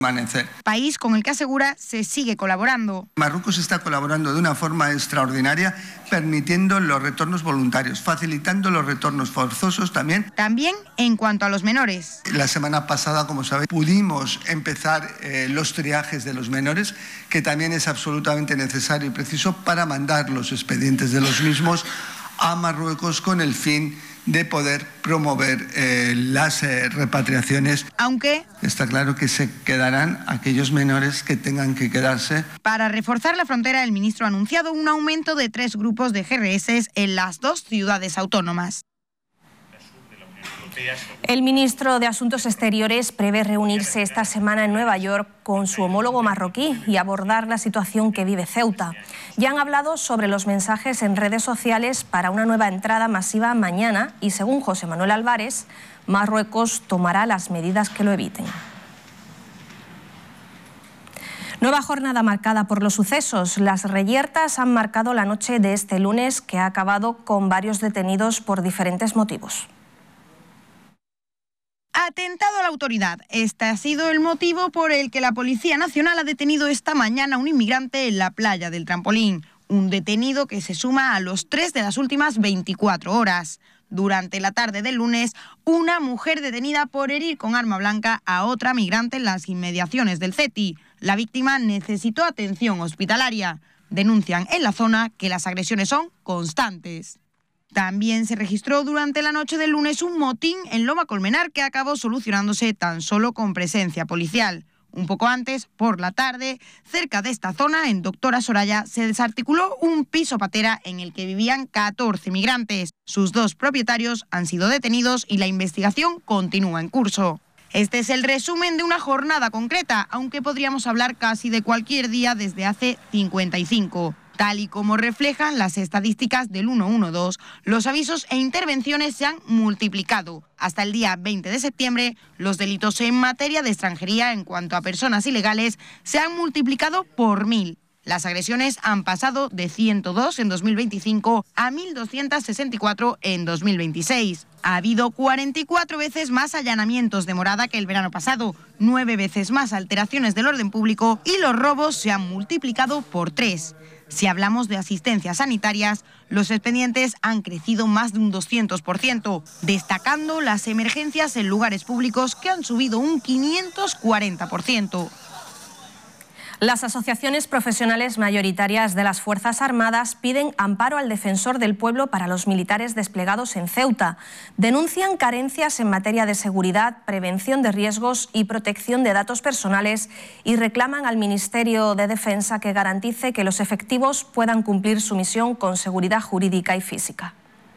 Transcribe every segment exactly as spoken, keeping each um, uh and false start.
País con el que asegura se sigue colaborando. Marruecos está colaborando de una forma extraordinaria, permitiendo los retornos voluntarios, facilitando los retornos forzosos también. También en cuanto a los menores. La semana pasada, como sabéis, pudimos empezar eh, los triajes de los menores, que también es absolutamente necesario y preciso para mandar los expedientes de los mismos a Marruecos con el fin de poder promover eh, las eh, repatriaciones. Aunque está claro que se quedarán aquellos menores que tengan que quedarse. Para reforzar la frontera, el ministro ha anunciado un aumento de tres grupos de G R S en las dos ciudades autónomas. El ministro de Asuntos Exteriores prevé reunirse esta semana en Nueva York con su homólogo marroquí y abordar la situación que vive Ceuta. Ya han hablado sobre los mensajes en redes sociales para una nueva entrada masiva mañana y, según José Manuel Álvarez, Marruecos tomará las medidas que lo eviten. Nueva jornada marcada por los sucesos. Las reyertas han marcado la noche de este lunes, que ha acabado con varios detenidos por diferentes motivos. Atentado a la autoridad. Este ha sido el motivo por el que la Policía Nacional ha detenido esta mañana a un inmigrante en la playa del Trampolín. Un detenido que se suma a los tres de las últimas veinticuatro horas. Durante la tarde del lunes, una mujer detenida por herir con arma blanca a otra migrante en las inmediaciones del C E T I. La víctima necesitó atención hospitalaria. Denuncian en la zona que las agresiones son constantes. También se registró durante la noche del lunes un motín en Loma Colmenar que acabó solucionándose tan solo con presencia policial. Un poco antes, por la tarde, cerca de esta zona, en Doctora Soraya, se desarticuló un piso patera en el que vivían catorce migrantes. Sus dos propietarios han sido detenidos y la investigación continúa en curso. Este es el resumen de una jornada concreta, aunque podríamos hablar casi de cualquier día desde hace cincuenta y cinco. Tal y como reflejan las estadísticas del ciento doce, los avisos e intervenciones se han multiplicado. Hasta el día veinte de septiembre, los delitos en materia de extranjería en cuanto a personas ilegales se han multiplicado por mil. Las agresiones han pasado de ciento dos en dos mil veinticinco a mil doscientos sesenta y cuatro en dos mil veintiséis. Ha habido cuarenta y cuatro veces más allanamientos de morada que el verano pasado, nueve veces más alteraciones del orden público y los robos se han multiplicado por tres. Si hablamos de asistencias sanitarias, los expedientes han crecido más de un doscientos por ciento, destacando las emergencias en lugares públicos que han subido un quinientos cuarenta por ciento. Las asociaciones profesionales mayoritarias de las Fuerzas Armadas piden amparo al defensor del pueblo para los militares desplegados en Ceuta. Denuncian carencias en materia de seguridad, prevención de riesgos y protección de datos personales y reclaman al Ministerio de Defensa que garantice que los efectivos puedan cumplir su misión con seguridad jurídica y física.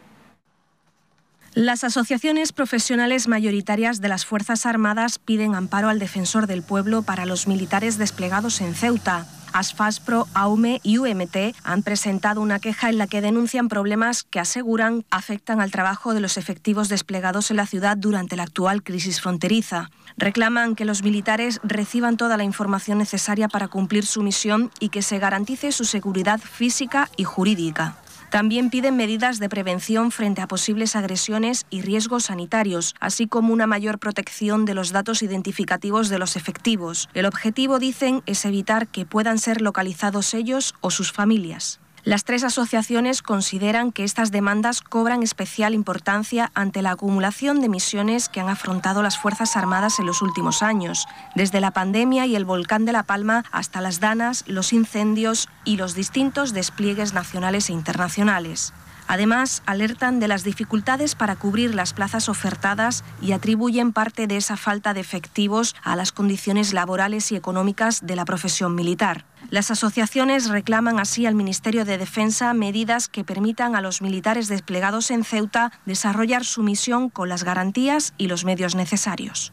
Las asociaciones profesionales mayoritarias de las Fuerzas Armadas piden amparo al defensor del pueblo para los militares desplegados en Ceuta. ASFASPRO, AUME y U M T han presentado una queja en la que denuncian problemas que aseguran afectan al trabajo de los efectivos desplegados en la ciudad durante la actual crisis fronteriza. Reclaman que los militares reciban toda la información necesaria para cumplir su misión y que se garantice su seguridad física y jurídica. También piden medidas de prevención frente a posibles agresiones y riesgos sanitarios, así como una mayor protección de los datos identificativos de los efectivos. El objetivo, dicen, es evitar que puedan ser localizados ellos o sus familias. Las tres asociaciones consideran que estas demandas cobran especial importancia ante la acumulación de misiones que han afrontado las Fuerzas Armadas en los últimos años, desde la pandemia y el volcán de La Palma hasta las danas, los incendios y los distintos despliegues nacionales e internacionales. Además, alertan de las dificultades para cubrir las plazas ofertadas y atribuyen parte de esa falta de efectivos a las condiciones laborales y económicas de la profesión militar. Las asociaciones reclaman así al Ministerio de Defensa medidas que permitan a los militares desplegados en Ceuta desarrollar su misión con las garantías y los medios necesarios.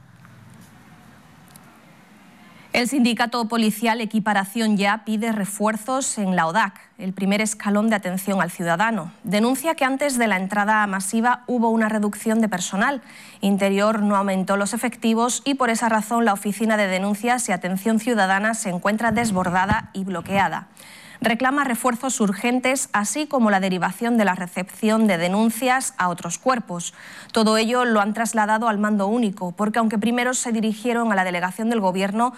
El sindicato policial Equiparación Ya pide refuerzos en la ODAC, el primer escalón de atención al ciudadano. Denuncia que antes de la entrada masiva hubo una reducción de personal. Interior no aumentó los efectivos y por esa razón la Oficina de Denuncias y Atención Ciudadana se encuentra desbordada y bloqueada. reclama refuerzos urgentes, así como la derivación de la recepción de denuncias a otros cuerpos. Todo ello lo han trasladado al mando único, porque aunque primero se dirigieron a la delegación del Gobierno,